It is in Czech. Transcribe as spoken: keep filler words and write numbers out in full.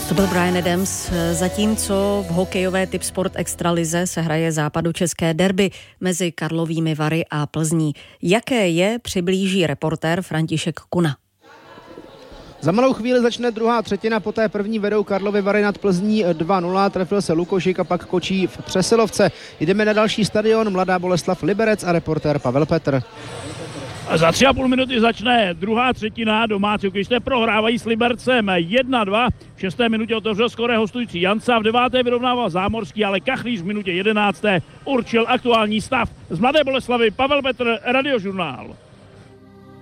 To byl Bryan Adams, zatímco v hokejové Tipsport extralize se hraje západočeské derby mezi Karlovými Vary a Plzní. Jaké je, přiblíží reportér František Kuna. Za malou chvíli začne druhá třetina, poté první vedou Karlovy Vary nad Plzní dva nula, trefil se Lukošík a pak Kočí v Přesilovce. Jdeme na další stadion, Mladá Boleslav Liberec a reportér Pavel Petr. Za tři a půl minuty začne druhá třetina, domácí hokejisté prohrávají s Libercem jedna dva. V šesté minutě otevřel skóre hostující Janca, v deváté vyrovnával Zámorský, ale Kachlíř v minutě jedenácté určil aktuální stav. Z Mladé Boleslavy Pavel Petr, Radiožurnál.